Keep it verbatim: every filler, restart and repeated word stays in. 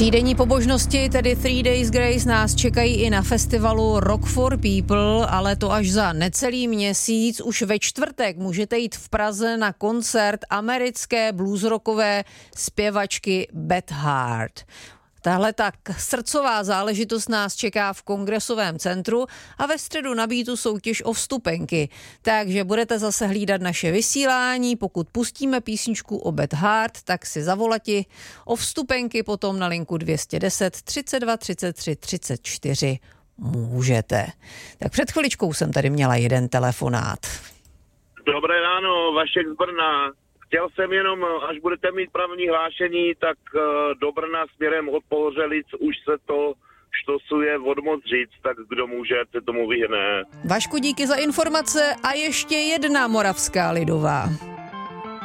Třídenní pobožnosti, tedy Three Days Grace, nás čekají i na festivalu Rock for People, ale to až za necelý měsíc. Už ve čtvrtek můžete jít v Praze na koncert americké bluesrockové zpěvačky Beth Hart. Tahle tak srdcová záležitost nás čeká v Kongresovém centru a ve středu nabídnu soutěž o vstupenky. Takže budete zase hlídat naše vysílání. Pokud pustíme písničku o Beth Hart, tak si zavolati o vstupenky potom na linku dvě stě deset třicet dva třicet tři třicet čtyři můžete. Tak před chviličkou jsem tady měla jeden telefonát. Dobré ráno, Vašek z Brna. Chtěl jsem jenom, až budete mít právní hlášení, tak do Brna směrem od Pohořelic už se to štosuje od Modřic, tak kdo může, se tomu vyhne. Vašku, díky za informace a ještě jedna moravská lidová.